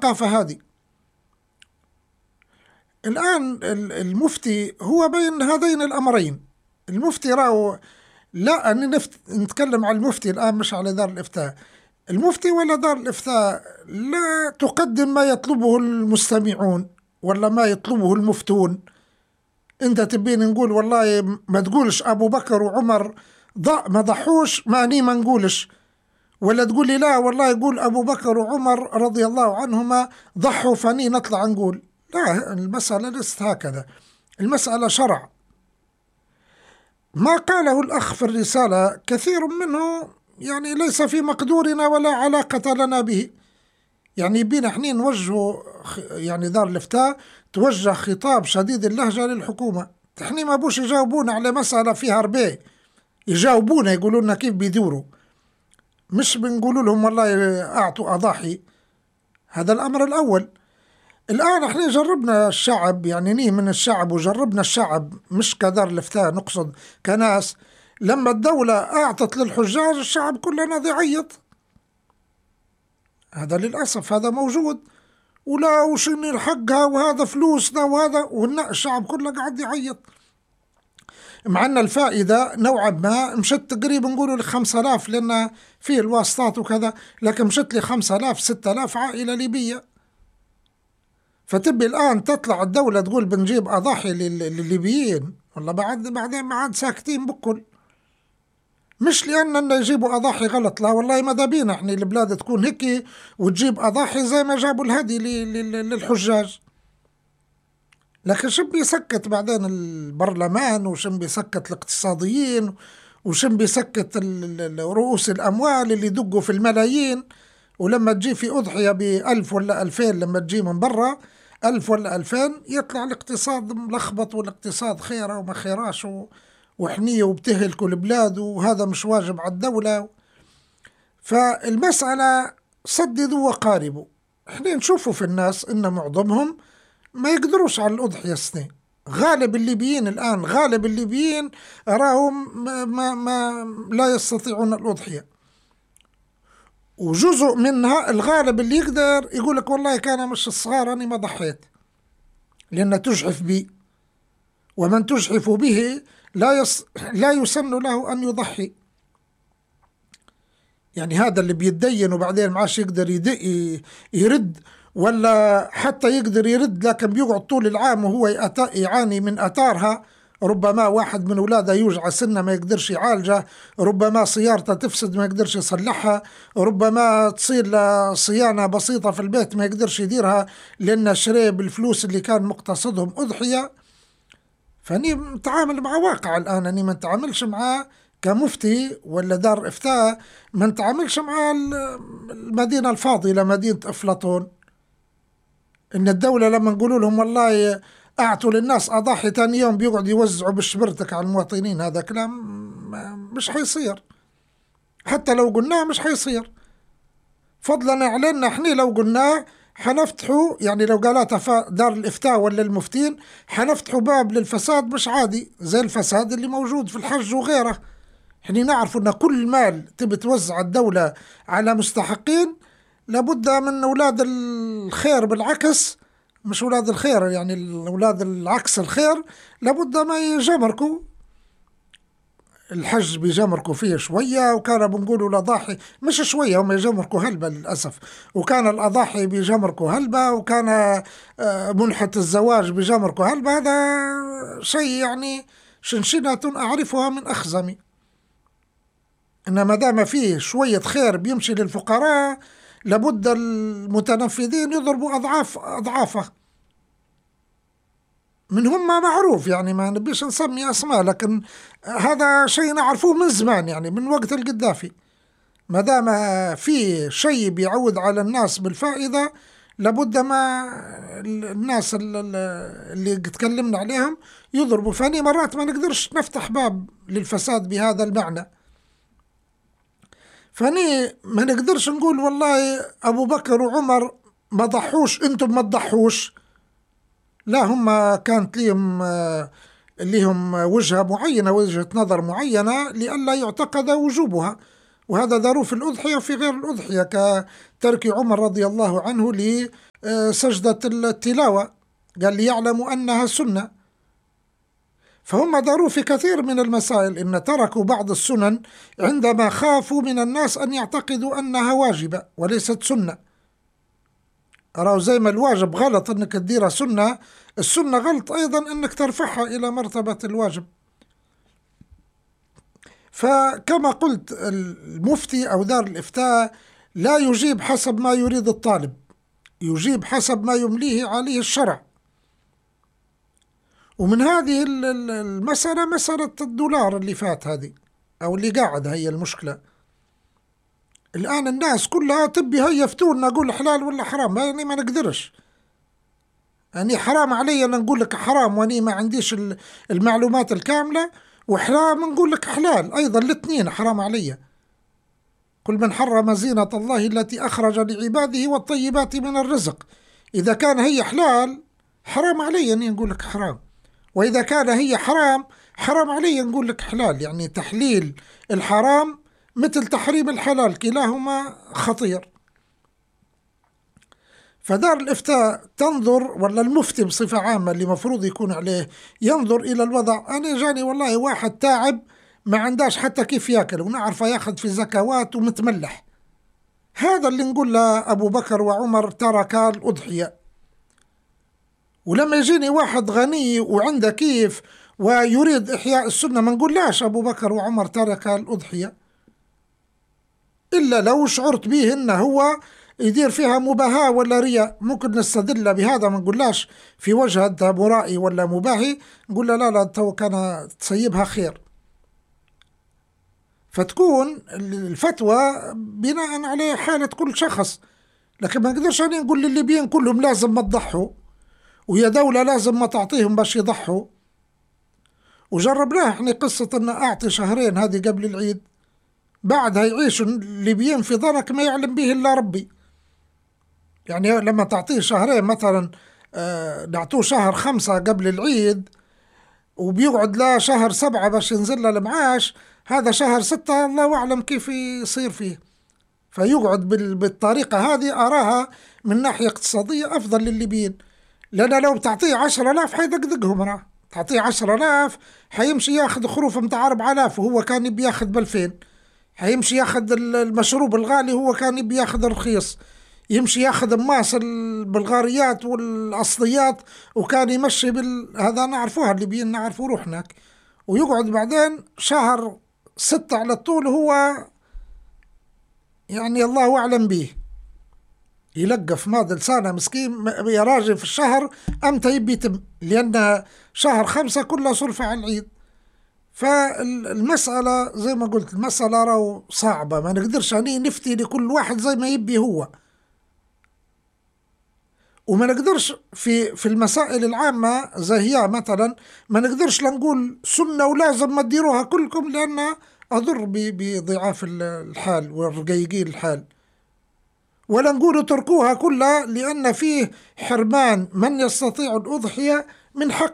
الثقافة هذه. الآن المفتي هو بين هذين الأمرين. المفتي راهو، لا أني نتكلم عن المفتي الآن مش على دار الإفتاء. المفتي ولا دار الإفتاء لا تقدم ما يطلبه المستمعون ولا ما يطلبه المفتون. أنت تبين نقول والله ما تقولش أبو بكر وعمر ما ضحوش، ما نقولش، ولا تقول لي لا والله يقول أبو بكر وعمر رضي الله عنهما ضحوا فاني نطلع نقول لا. المسألة ليست هكذا، المسألة شرع. ما قاله الأخ في الرسالة كثير منه يعني ليس في مقدورنا ولا علاقة لنا به. يعني بينا حنين نوجه، يعني دار الإفتاء توجه خطاب شديد اللهجة للحكومة. تحني ما بوش يجاوبونا على مسألة فيها ربيع، يجاوبونا يقولوا لنا كيف بيدوروا، مش بنقولوا لهم والله أعطوا أضاحي. هذا الأمر الأول. الآن احنا جربنا الشعب، يعني نيه من الشعب وجربنا الشعب، مش كدار الإفتاء نقصد كناس. لما الدولة أعطت للحجاج الشعب كله نادي يعيط. هذا للأسف هذا موجود، ولا وشني الحقها وهذا فلوسنا وهذا، والشعب كله قاعد يعيط. مع أن الفائدة نوعا ما مشت تقريبا نقولوا ل 5000 لأن فيه الواسطات وكذا، لكن مشت لي 5000 6000 عائلة ليبية. فتبي الآن تطلع الدولة تقول بنجيب أضاحي للليبيين، والله بعدين ما عاد ساكتين بكل. مش لأننا يجيبوا أضاحي غلط، لا والله ماذا بينا احنا البلاد تكون هيك وتجيب أضاحي زي ما جابوا الهدي للحجاج. لكن شم بيسكت بعدين البرلمان، وشم بيسكت الاقتصاديين، وشم بيسكت رؤوس الأموال اللي يدقوا في الملايين. ولما تجي في أضحية ب1000 ولا 2000، لما تجي من برا 1000 ولا 2000 يطلع الاقتصاد ملخبط، والاقتصاد خيره وما خيراش وحنية وبتهلكوا البلاد، وهذا مش واجب على الدولة. فالمسألة سددوا وقاربوا. احنا نشوفوا في الناس إن معظمهم ما يقدروش على الأضحية السنة. غالب الليبيين الآن، غالب الليبيين أراهم ما لا يستطيعون الأضحية. وجزء منها الغالب اللي يقدر يقول لك والله كان مش الصغار أنا ما ضحيت، لأن تجحف بي، ومن تجحف به لا يسن له أن يضحي. يعني هذا اللي بيتدين وبعدين معاش يقدر يرد، ولا حتى يقدر يرد لكن بيقعد طول العام وهو يعاني من أثارها. ربما واحد من أولاده يوجع سنة ما يقدرش يعالجه، ربما سيارته تفسد ما يقدرش يصلحها، ربما تصير له صيانة بسيطة في البيت ما يقدرش يديرها لأن شري بالفلوس اللي كان مقتصدهم أضحية. فأني متعامل مع واقع الآن، أني ما نتعاملش معاه كمفتي ولا دار إفتاء، ما نتعاملش مع المدينة الفاضلة مدينة أفلاطون. إن الدولة لما نقولوا لهم والله أعطوا للناس أضاحي تاني يوم بيقعد يوزعوا بالشبرتك على المواطنين، هذا كلام مش حيصير. حتى لو قلناه مش حيصير، فضلا علينا احنا لو قلناه حنفتحوا، يعني لو قالتها دار الإفتاء ولا المفتين حنفتحوا باب للفساد مش عادي، زي الفساد اللي موجود في الحج وغيره. احنا نعرف ان كل مال تبي توزع الدولة على مستحقين لابد من أولاد الخير، بالعكس مش أولاد الخير، يعني أولاد العكس الخير لابد ما يجمركوا. الحج بيجمركوا فيه شوية، وكان بنقولوا الأضاحي مش شوية، هم يجمركوا هلبة للأسف، وكان الأضاحي بيجمركوا هلبة، وكان منحة الزواج بيجمركوا هلبة. هذا شيء يعني شنشنة أعرفها من أخزمي. إنما دام فيه شوية خير بيمشي للفقراء لابد المتنفذين يضربوا أضعافه. من هم معروف، يعني ما نبيش نسمي أسماء، لكن هذا شيء نعرفوه من زمان، يعني من وقت القذافي. ما دام في شيء بيعود على الناس بالفائدة لابد ما الناس اللي تكلمنا عليهم يضربوا. فاني مرات ما نقدرش نفتح باب للفساد بهذا المعنى. فاني ما نقدرش نقول والله أبو بكر وعمر ما ضحوش انتم ما تضحوش، لا، هم كانت لهم وجهة معينة، وجهة نظر معينة لئلا يعتقد وجوبها، وهذا داروا في الأضحية وفي غير الأضحية، كترك عمر رضي الله عنه سجدة التلاوة، قال ليعلموا أنها سنة. فهم داروا في كثير من المسائل إن تركوا بعض السنن عندما خافوا من الناس أن يعتقدوا أنها واجبة وليست سنة. أراه زي ما الواجب غلط أنك تديرها سنة، السنة غلط أيضا أنك ترفعها إلى مرتبة الواجب. فكما قلت المفتي أو دار الإفتاء لا يجيب حسب ما يريد الطالب، يجيب حسب ما يمليه عليه الشرع. ومن هذه المسألة مسألة الدولار اللي فات هذه أو اللي قاعد، هي المشكلة. الآن الناس كلها تبي هي يفتونا نقول حلال ولا حرام، يعني ما نقدرش، يعني حرام علي أنا نقول لك حرام وأني ما عنديش المعلومات الكاملة، وحرام نقول لك حلال أيضا، الاثنين حرام علي. كل من حرم زينة الله التي أخرج لعباده والطيبات من الرزق، إذا كان هي حلال حرام علي أني نقول لك حرام، وإذا كان هي حرام حرام علي نقول لك حلال. يعني تحليل الحرام مثل تحريم الحلال، كلاهما خطير. فدار الإفتاء تنظر، ولا المفتي بصفة عامة اللي مفروض يكون عليه ينظر إلى الوضع. أنا جاني والله واحد تاعب ما عنداش حتى كيف ياكل، ونعرفه ياخذ في زكوات ومتملح، هذا اللي نقول له أبو بكر وعمر تركا الأضحية. ولما يجيني واحد غني وعنده كيف ويريد إحياء السنة ما نقوللاش أبو بكر وعمر تركا الأضحية، إلا لو شعرت به إنه هو يدير فيها مباهاة ولا رياء، ممكن نستدل بهذا، ما نقوللاش في وجه أنت مرائي ولا مباهي، نقول لا لا تو كان تصيبها خير. فتكون الفتوى بناء على حالة كل شخص. لكن ما نقدرش أنا نقول للليبيين كلهم لازم ما تضحوا، ويا دولة لازم ما تعطيهم باش يضحوا. وجربناه احنا قصة أن أعطي شهرين هذه قبل العيد، بعدها يعيشوا الليبيين في ضنك ما يعلم به إلا ربي. يعني لما تعطيه شهرين مثلا، نعطوه شهر 5 قبل العيد وبيقعد لا شهر 7 باش ينزل له المعاش، هذا شهر 6 الله أعلم كيف يصير فيه. فيقعد بالطريقة هذه أراها من ناحية اقتصادية أفضل للليبيين، لأن لو تعطيه 10,000 حيدقدقهم، تعطيه 10,000 حيمشي ياخذ خروف متاع 4,000 وهو كان يبي ياخذ ب2,000، حيمشي ياخذ المشروب الغالي وهو كان يبي ياخذ الرخيص، يمشي ياخذ ماس البلغاريات والأصليات وكان يمشي هذا نعرفوها الليبيين نعرفوا روحناك. ويقعد بعدين شهر 6 على الطول هو يعني الله أعلم به يلقف ماذا لسانه مسكين يا راجل في الشهر أمتى يبي يتم، لأن شهر 5 كله صرفة على العيد. فالمسألة زي ما قلت المسألة راهو صعبة، ما نقدرش يعني نفتي لكل واحد زي ما يبي هو، وما نقدرش في المسائل العامة زي هي مثلا ما نقدرش لنقول سنة ولازم ما تديروها كلكم، لأن أضر بضعاف الحال والرقيقين الحال، ولا نقول تركوها كلها لأن فيه حرمان من يستطيع الأضحية من حق.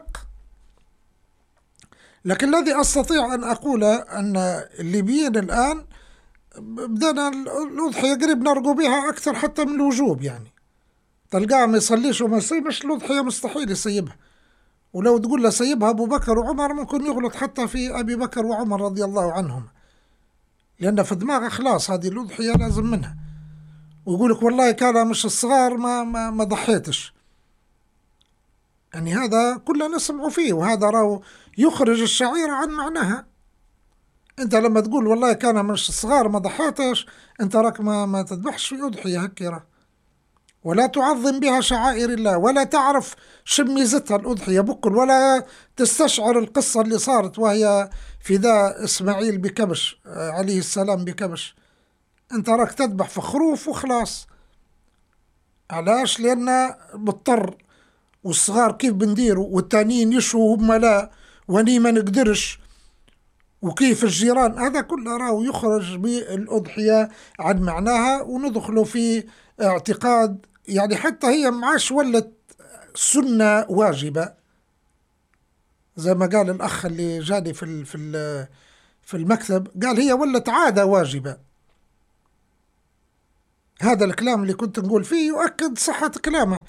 لكن الذي أستطيع أن أقوله أن الليبيين الآن بدنا الأضحية قريب نرجو بها أكثر حتى من الوجوب، يعني تلقاه ما يصليش وما يصيبش الأضحية مستحيل يصيبها. ولو تقول له سيبها أبو بكر وعمر ممكن يغلط حتى في أبي بكر وعمر رضي الله عنهم، لأن في دماغه خلاص هذه الأضحية لازم منها، ويقولك والله كان مش الصغار ما ضحيتش. يعني هذا كله نسمع فيه، وهذا راهو يخرج الشعيرة عن معناها. انت لما تقول والله كان مش الصغار ما ضحيتش، انت راك ما تذبحش في أضحية هكذا، ولا تعظم بها شعائر الله، ولا تعرف شميزتها الأضحية بكل، ولا تستشعر القصة اللي صارت وهي فداء إسماعيل بكبش عليه السلام بكبش. انت راك تذبح في خروف وخلاص. علاش؟ لأن مضطر، والصغار كيف بنديروا، والتانيين يشوا هم لا، واني ما نقدرش، وكيف الجيران، هذا كله راهو يخرج بالأضحية عن معناها، وندخلوا في اعتقاد يعني حتى هي معاش ولت سنة واجبة، زي ما قال الأخ اللي جاني في المكتب، قال هي ولت عادة واجبة. هذا الكلام اللي كنت نقول فيه يؤكد صحة كلامه،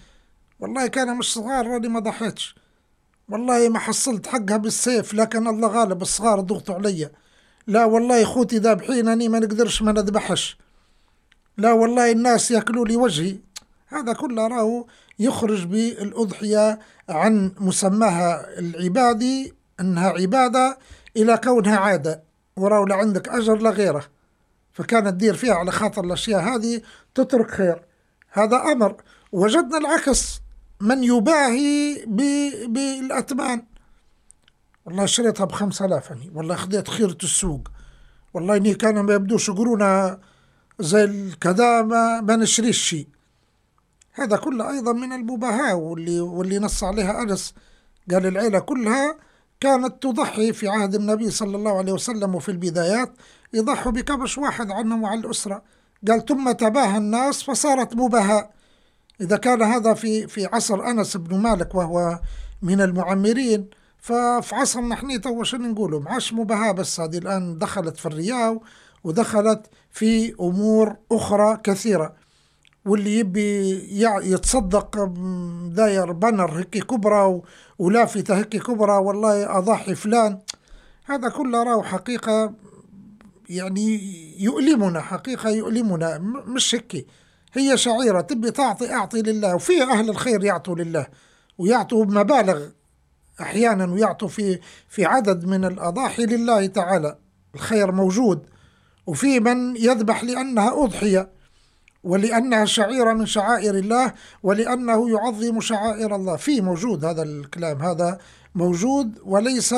والله كان مش صغار راني ما ضحيتش، والله ما حصلت حقها بالسيف، لكن الله غالب الصغار ضغطوا علي. لا والله خوتي ذابحينني ما نقدرش ما نذبحش. لا والله الناس ياكلوا لي وجهي. هذا كله راهو يخرج بالأضحية عن مسماها العبادي أنها عبادة إلى كونها عادة، وراو لا عندك أجر لا غيره، فكانت تدير فيها على خاطر الأشياء هذه تترك خير. هذا أمر. وجدنا العكس، من يباهي بالأتمان. والله شريتها ب5000 أني، والله خذيت خيرة السوق، والله إني كانوا ما يبدوش يقولون زي الكذا ما نشريش شيء. هذا كله أيضا من المباهاة، واللي نص عليها أنس، قال العيلة كلها كانت تضحي في عهد النبي صلى الله عليه وسلم، وفي البدايات يضحوا بكبش واحد عنهم وعلى الأسرة. قال ثم تباهى الناس فصارت مباهاة. إذا كان هذا في عصر أنس بن مالك وهو من المعمرين، ففي عصرنا احنا تو شنو نقولوا، معاش مباهاة، بس هذه الآن دخلت في الرياو ودخلت في أمور أخرى كثيرة. واللي يبي يتصدق داير بنر هيك كبرى ولافتة هيك كبرى، والله أضحي فلان. هذا كله راه حقيقة يعني يؤلمنا، حقيقة يؤلمنا، مش هيك. هي شعيرة تبي تعطي أعطي لله، وفي أهل الخير يعطوا لله ويعطوا بمبالغ أحيانا، ويعطوا في عدد من الأضاحي لله تعالى، الخير موجود. وفي من يذبح لأنها أضحية ولأنها شعيرة من شعائر الله ولأنه يعظم شعائر الله. في موجود هذا الكلام، هذا موجود وليس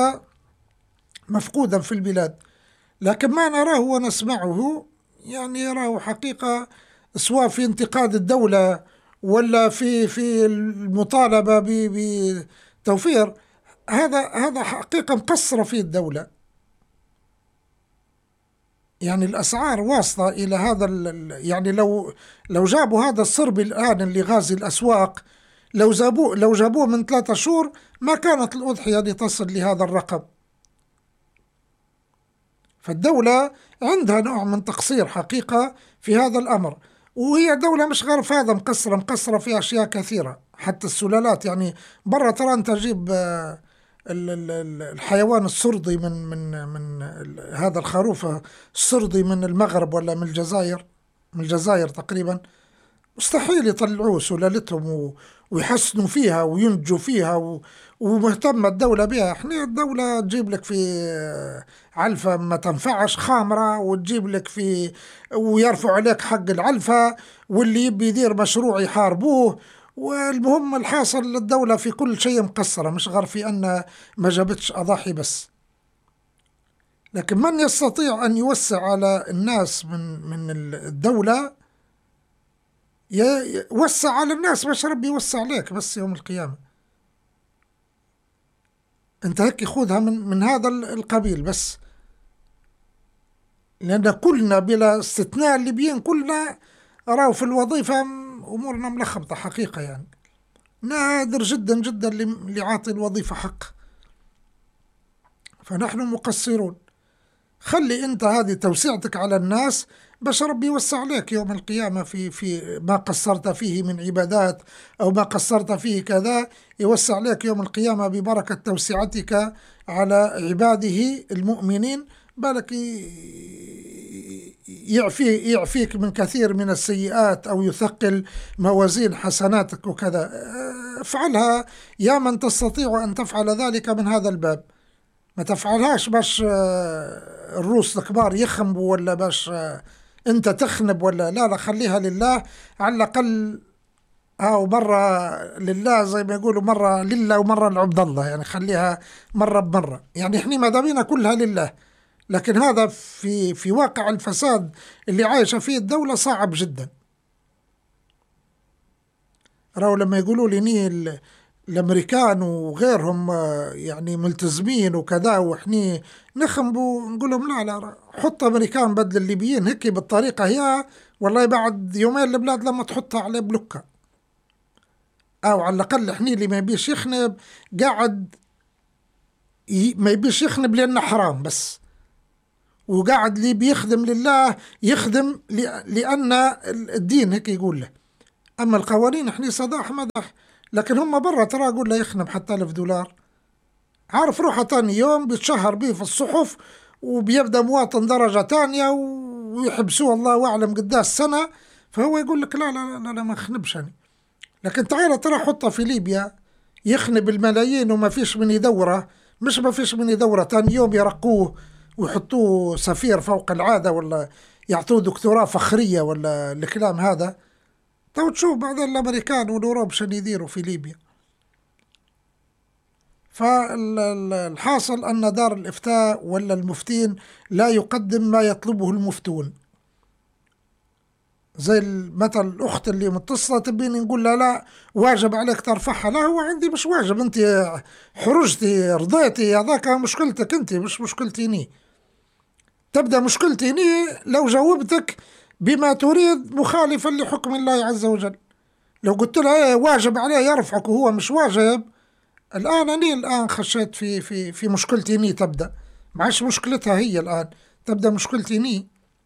مفقودا في البلاد، لكن ما نراه ونسمعه يعني يراه حقيقة، سواء في انتقاد الدولة ولا في المطالبة بتوفير، هذا حقيقة مقصرة في الدولة. يعني الأسعار واصلة إلى هذا يعني لو جابوا هذا الصربي الآن اللي غازي الأسواق، لو جابوه من 3 شهور ما كانت الأضحية لتصل لهذا الرقم. فالدولة عندها نوع من تقصير حقيقة في هذا الأمر، وهي دولة مش غير في هذا، مقصرة في أشياء كثيرة. حتى السلالات يعني برا، ترى أنت تجيب الحيوان السرضي من هذا الخروف السرضي من المغرب ولا من الجزائر، من الجزائر تقريبا، مستحيل يطلعوه سلالتهم ويحسنوا فيها وينتجوا فيها ومهتمة الدولة بها. احنا الدولة تجيب لك في علفة ما تنفعش خامرة، وتجيب لك ويرفع عليك حق العلفة، واللي يبي يدير مشروع يحاربوه. والمهم الحاصل الدولة في كل شيء مقصرة، مش غير في أن ما جابتش أضاحي بس. لكن من يستطيع أن يوسع على الناس من الدولة، يوسع على الناس، باش ربي يوسع عليك بس يوم القيامة. انت هيك خذها من هذا القبيل بس، لأن كلنا بلا استثناء الليبيين كلنا راو في الوظيفة أمورنا ملخبطة حقيقة. يعني نادر جدا جدا اللي عاطي الوظيفة حق، فنحن مقصرون. خلي انت هذه توسعتك على الناس باش ربي يوسع عليك يوم القيامة في ما قصرت فيه من عبادات، أو ما قصرت فيه كذا، يوسع عليك يوم القيامة ببركة توسعتك على عباده المؤمنين. بالك يعفيك من كثير من السيئات، أو يثقل موازين حسناتك وكذا. افعلها يا من تستطيع أن تفعل ذلك من هذا الباب. ما تفعلهاش باش الروس الكبار يخنبوا، ولا باش انت تخنب، ولا لا خليها لله على الأقل. مرة لله زي ما يقولوا، مرة لله ومرة لعبد الله، يعني خليها مرة بمرة. يعني احنا ماذا بينا كلها لله، لكن هذا في واقع الفساد اللي عايشة فيه الدولة صعب جدا. راهو لما يقولوا لي الامريكان وغيرهم يعني ملتزمين وكذا، وإحنا نخنبوا، نقول لهم لا لا، حط امريكان بدل الليبيين هيك بالطريقة هي، والله بعد يومين البلاد لما تحطها على بلوكة. او على الاقل احنا اللي ما يبيش يخنب قاعد ما يبيش يخنب لانه حرام بس، وقاعد اللي بيخدم لله يخدم لان الدين هيك يقول له. اما القوانين احنا صداح مدح لكن هم برا ترى أقول له يخنب حتى $1000. عارف روحه تاني يوم بيتشهر به في الصحف، وبيبدأ مواطن درجة تانية ويحبسوه الله أعلم قداش سنة. فهو يقول لك لا لا لا, لا ما خنبش أنا. لكن تعالى ترى حطه في ليبيا يخنب الملايين وما فيش من يدوره، مش ما فيش من يدوره، تاني يوم يرقوه ويحطوه سفير فوق العادة، ولا يعطوه دكتوراه فخرية ولا الكلام هذا. تو تشوف بعدين الأمريكان والأوروب شن يديروا في ليبيا. فالحاصل أن دار الإفتاء ولا المفتين لا يقدم ما يطلبه المفتون. زي مثل الأخت اللي متصلة تبيني نقول لها لا واجب عليك ترفعها، لا هو عندي مش واجب، أنت حرجتي رضيتي، هذاك مشكلتك أنت مش مشكلتيني. تبدأ مشكلتيني لو جاوبتك بما تريد مخالفا لحكم الله عز وجل. لو قلت لها ايه واجب عليه يرفعك وهو مش واجب، الآن خشيت في مشكلتي ني. تبدأ معش مشكلتها هي، الآن تبدأ مشكلتي ني.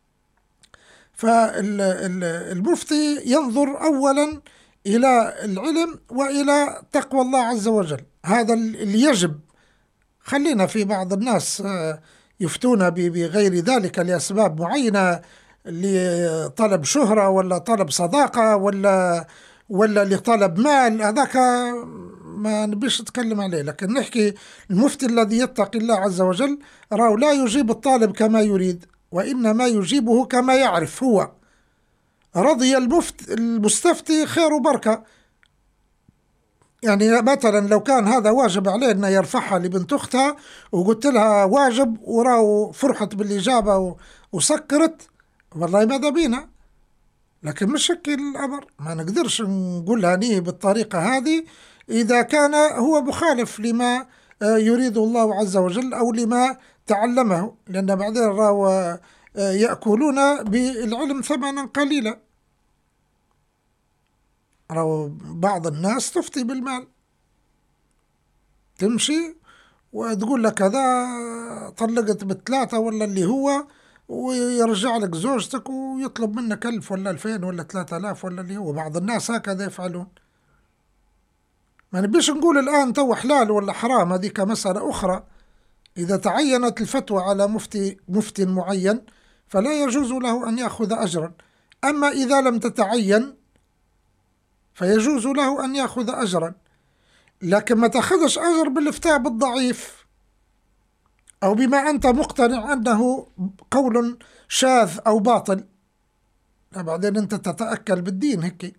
فالمفتي ينظر أولا إلى العلم وإلى تقوى الله عز وجل، هذا اللي يجب. خلينا في بعض الناس يفتون بغير ذلك لأسباب معينة، لطلب شهرة ولا طلب صداقة ولا لطلب مال، هذاك ما نبيش نتكلم عليه. لكن نحكي المفتي الذي يتقي الله عز وجل راه لا يجيب الطالب كما يريد، وإنما يجيبه كما يعرف هو. رضي المستفتي خير وبركة. يعني مثلا لو كان هذا واجب عليه أن يرفعها لبنت أختها وقلت لها واجب وراه فرحت بالإجابة وسكرت، والله ماذا بينا. لكن مش هيك الأمر، ما نقدرش نقولها نيه بالطريقة هذه إذا كان هو مخالف لما يريد الله عز وجل أو لما تعلمه، لأن بعدين راهو يأكلون بالعلم ثمنا قليلا. راهو بعض الناس تفتي بالمال، تمشي وتقول لك هذا طلقت ب3 ولا اللي هو، ويرجع لك زوجتك ويطلب منك 1000 ولا 2000 ولا 3000 ولا اللي هو. بعض الناس هكذا يفعلون. ما نبيش نقول الآن تو حلال ولا حرام، هذيك مسألة أخرى. إذا تعينت الفتوى على مفتي معين فلا يجوز له أن يأخذ أجرا. أما إذا لم تتعين فيجوز له أن يأخذ أجرا، لكن ما تأخذش أجر بالافتاء بالضعيف أو بما أنت مقتنع أنه قول شاذ أو باطل. بعدين أنت تتأكل بالدين هيك.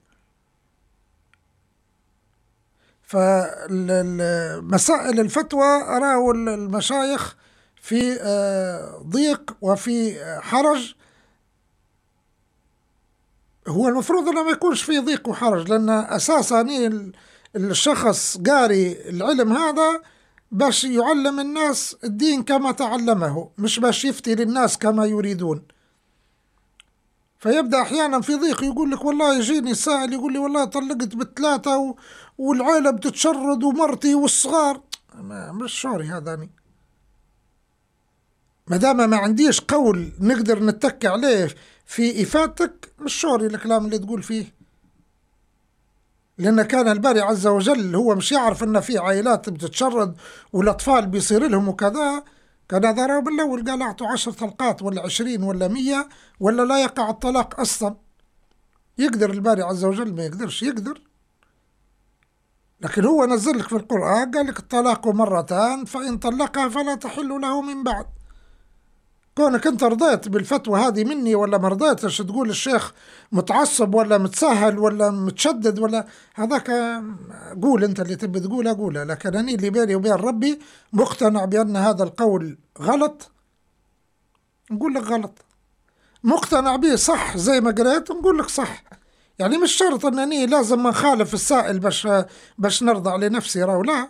فمسائل الفتوى أراه المشايخ في ضيق وفي حرج. هو المفروض أنه ما يكونش في ضيق وحرج، لأن أساسا الشخص قاري العلم هذا باش يعلم الناس الدين كما تعلمه، مش باش يفتي للناس كما يريدون. فيبدأ أحيانا في ضيق، يقول لك والله يجيني سائل يقول لي والله طلقت ب3 والعائلة بتتشرد ومرتي والصغار. مش شوري هذاني، ما دام ما عنديش قول نقدر نتك عليه في إفادتك، مش شوري الكلام اللي تقول فيه. لأن كان الباري عز وجل هو مش يعرف أن في عائلات بتتشرد والأطفال بيصير لهم وكذا، كان ضرب بالأول قال أعطوا 10 طلقات ولا 20 ولا 100 ولا لا يقع الطلاق أصلا. يقدر الباري عز وجل؟ ما يقدرش. يقدر، لكن هو نزل لك في القرآن قال لك الطلاق مرتان فإن طلقها فلا تحل له من بعد. كونك انت رضيت بالفتوى هذه مني ولا ما رضيتش، تقول الشيخ متعصب ولا متساهل ولا متشدد ولا هذاك، قول انت اللي تبي تقوله قوله. لكن أنا اللي بيني وبين ربي مقتنع بأن هذا القول غلط، نقول لك غلط. مقتنع به صح زي ما قريت نقول لك صح. يعني مش شرط أنني لازم ما نخالف السائل باش نرضى لنفسي راو، لا.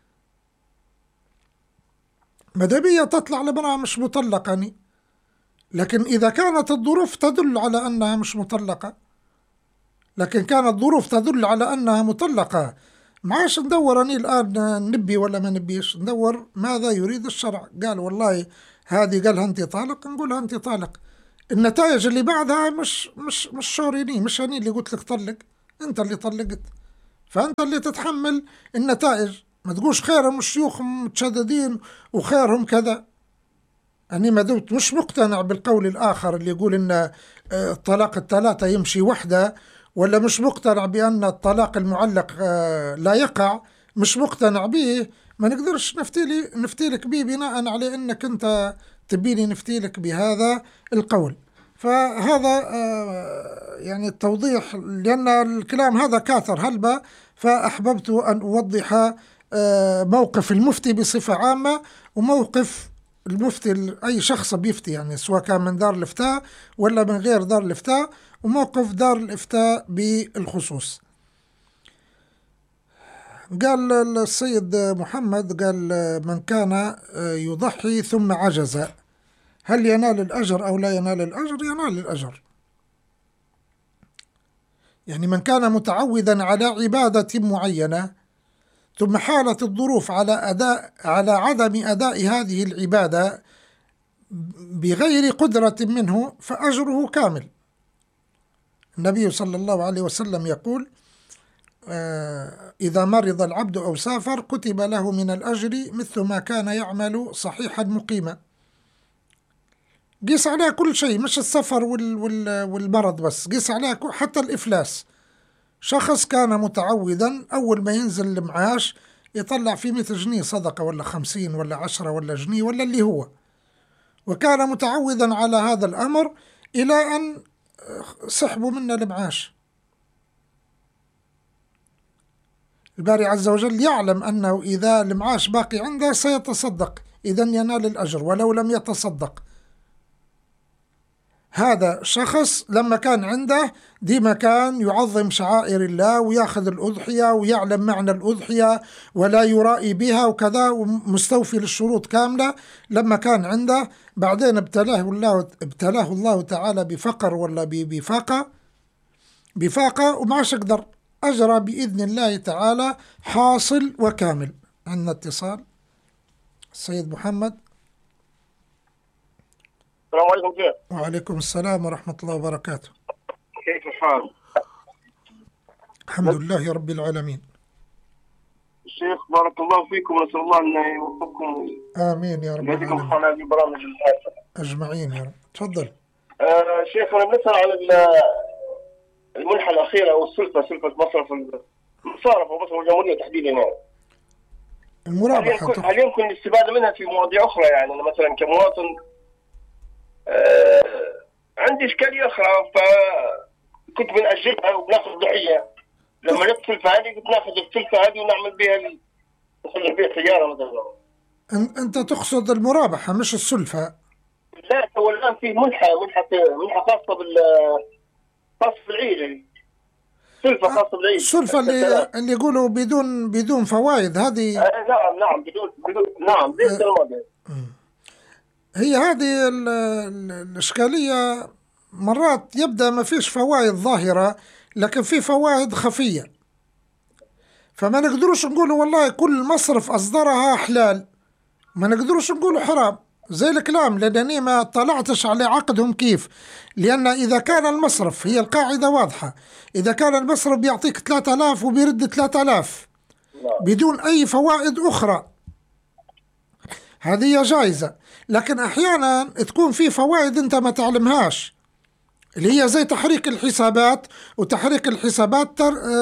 مدبية تطلع لمرأة مش مطلقة، لكن إذا كانت الظروف تدل على أنها مش مطلقة، لكن كانت ظروف تدل على أنها مطلقة، معاش ندور أني الآن نبي ولا ما نبيش، ندور ماذا يريد الشرع. قال والله هذه قالها أنت طالق، نقولها أنت طالق. النتائج اللي بعدها مش شوريني، مش أني اللي قلت لك طلق، أنت اللي طلقت. فأنت اللي تتحمل النتائج. ما تقولش خيرهم الشيوخ متشددين وخيرهم كذا. أني ما دمت مش مقتنع بالقول الآخر اللي يقول إن الطلاق الثلاثة يمشي وحده، ولا مش مقتنع بأن الطلاق المعلق لا يقع، مش مقتنع به، ما نقدرش نفتي لك به بناء على أنك أنت تبيني نفتي لك بهذا القول. فهذا يعني التوضيح، لأن الكلام هذا كاثر هلبة، فأحببت أن أوضح موقف المفتي بصفة عامة، وموقف المفتي أي شخص بيفتي، يعني سواء كان من دار الإفتاء ولا من غير دار الإفتاء، وموقف دار الإفتاء بالخصوص. قال السيد محمد، قال من كان يضحي ثم عجز هل ينال الأجر أو لا ينال الأجر؟ ينال الأجر. يعني من كان متعودا على عبادة معينة ثم حالت الظروف على عدم أداء هذه العبادة بغير قدرة منه فأجره كامل. النبي صلى الله عليه وسلم يقول إذا مرض العبد أو سافر كتب له من الأجر مثل ما كان يعمل صحيحا مقيما. قيس عليها كل شيء، مش السفر والمرض بس، قيس عليها حتى الإفلاس. شخص كان متعودا أول ما ينزل المعاش يطلع فيه 100 جنيه صدقة، ولا 50 ولا 10 ولا جنيه ولا اللي هو، وكان متعودا على هذا الأمر إلى أن سحبوا منا المعاش. الباري عز وجل يعلم أنه إذا المعاش باقي عنده سيتصدق، إذن ينال الأجر ولو لم يتصدق. هذا شخص لما كان عنده ديما كان يعظم شعائر الله وياخذ الأضحية ويعلم معنى الأضحية ولا يرائي بها وكذا، ومستوفي للشروط كاملة. لما كان عنده بعدين ابتلاه الله تعالى بفقر ولا بفاقة وما عادش يقدر، أجرى بإذن الله تعالى حاصل وكامل. عندنا اتصال. السيد محمد. السلام عليكم شيخ. وعليكم السلام ورحمة الله وبركاته. كيف الحال؟ الحمد لله رب العالمين. الشيخ بارك الله فيكم، ونسأل الله أن يوفقكم. آمين يا رب العالمين. يهديكم في برامج أجمعين يا رب. تفضل. شيخ، أنا بنسأل عن المنحة الأخيرة أو سلفة مصرف ومصرف الجمهورية تحديدا. يعني المرابحة هل يمكن الاستفادة منها في مواضيع أخرى؟ يعني أنا مثلا كمواطن عندي إشكالية أخرى، فكنت بنأجلها وبناخذ ضحية. لما جت السلفة هذه كنت ناخذ السلفة هذه ونعمل بها نخلي بها سيارة مثلا. أنت تقصد المرابحة مش السلفة؟ لا، هو الآن في منحة خاصة خاصة بالعيد، سلفة خاصة بالعيد. السلفة اللي يقولوا بدون فوائد هذه. نعم بدون نعم زي الماضي. هي هذه الإشكالية. مرات يبدأ ما فيش فوائد ظاهرة لكن في فوائد خفية، فما نقدروش نقولوا والله كل مصرف أصدرها حلال، ما نقدروش نقولوا حرام زي الكلام، لأنني ما طلعتش على عقدهم كيف. لأن إذا كان المصرف، هي القاعدة واضحة، إذا كان المصرف بيعطيك 3000 وبيرد 3000 بدون أي فوائد أخرى هذه جائزة. لكن أحيانا تكون في فوائد أنت ما تعلمهاش، اللي هي زي تحريك الحسابات، وتحريك الحسابات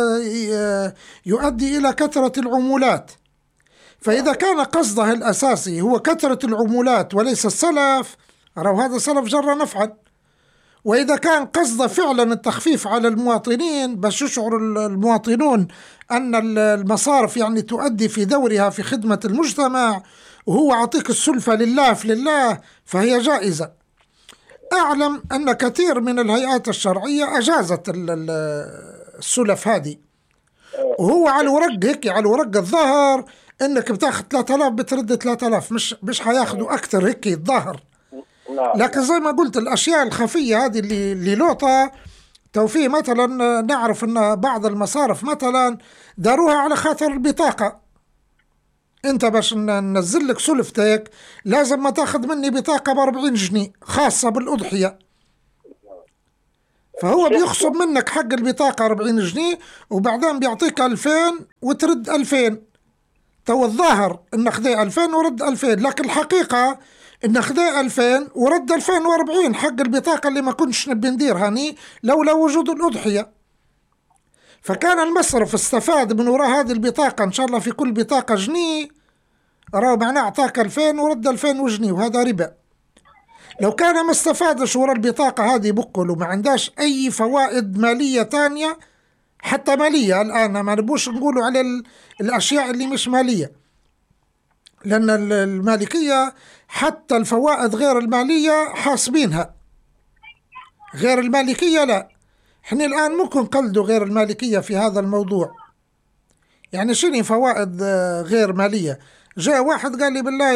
يؤدي إلى كثرة العمولات. فإذا كان قصده الأساسي هو كثرة العمولات وليس السلف، أرى هذا سلف جر نفعا. وإذا كان قصده فعلا التخفيف على المواطنين باش يشعر المواطنون أن المصارف يعني تؤدي في دورها في خدمة المجتمع، وهو عطيك السلفة لله في لله، فهي جائزة. أعلم أن كثير من الهيئات الشرعية أجازت السلف هذه، وهو على الورق هيك، على الورق الظاهر انك بتاخذ 3000 بترد 3000، مش حياخذوا اكثر هيك الظاهر. لكن زي ما قلت الاشياء الخفيه هذه اللي لوطه توفيه. مثلا نعرف ان بعض المصارف مثلا داروها على خاطر البطاقه، انت باش ننزل لك سلفتك لازم ما تاخذ مني بطاقه ب 40 جنيه خاصه بالاضحيه. فهو بيخصم منك حق البطاقة 40 جنيه وبعدين بيعطيك 2000 وترد 2000. تو الظاهر ان خذي 2000 ورد 2000، لكن الحقيقة ان خذي 2000 ورد 2040 حق البطاقة اللي ما كنتش نبي ندير هاني لولا وجود الأضحية. فكان المصرف استفاد من وراء هذه البطاقة، ان شاء الله في كل بطاقة جنيه، راه معناه اعطاك 2000 ورد 2000 وجنيه، وهذا ربا. لو كان ما استفادش وراء البطاقة هذه بكل وما عندهاش اي فوائد مالية تانية، حتى مالية الآن ما نبوش نقولوا على الأشياء اللي مش مالية، لأن المالكية حتى الفوائد غير المالية حاسبينها، غير المالكية لا. احنا الآن ممكن نقلدوا غير المالكية في هذا الموضوع. يعني شنو فوائد غير مالية؟ جاء واحد قال لي بالله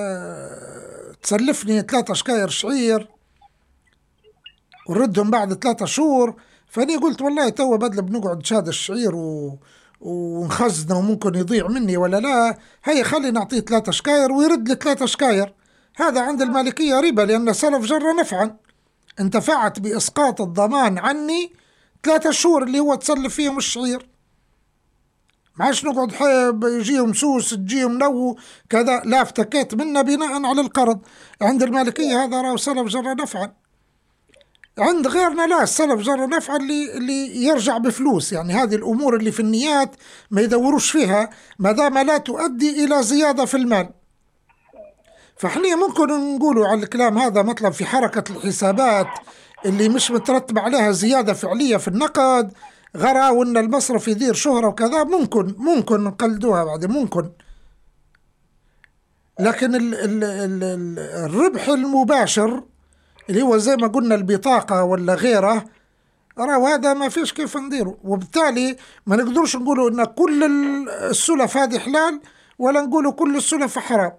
تسلفني 3 شكاير شعير وردهم بعد 3 شهور. فاني قلت والله تو بدل بنقعد شاد الشعير ونخزنه وممكن يضيع مني ولا لا، هي خلي نعطيه 3 شكاير ويرد لي 3 شكاير. هذا عند المالكية ربا، لأن سلف جر نفعا، انتفعت بإسقاط الضمان عني 3 شهور اللي هو تسلف فيهم الشعير. معاش نقعد يجيهم سوس تجيهم نو كذا، لا افتكيت منه بناء على القرض. عند المالكية هذا راه سلف جر نفعا. عند غيرنا لا، السلف جر نفعا اللي يرجع بفلوس. يعني هذه الأمور اللي في النيات ما يدوروش فيها ما دام لا تؤدي إلى زيادة في المال. فاحنا ممكن نقولوا على الكلام هذا مطلب في حركة الحسابات اللي مش مترتب عليها زيادة فعلية في النقد، غير وان المصرف يدير شهرة وكذا، ممكن نقلدوها بعد ممكن. لكن الربح المباشر اللي هو زي ما قلنا البطاقة ولا غيره، راهو هذا ما فيش كيف نديره. وبالتالي ما نقدرش نقولوا ان كل السلف هذه حلال ولا نقولوا كل السلف حرام.